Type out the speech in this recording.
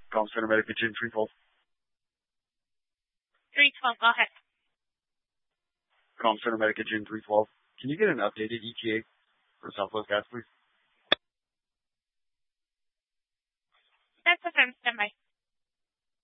Comm Center Medica Jim 312. 312, go ahead. Comm Center Medica Jim 312. Can you get an updated ETA for Southwest Gas, please?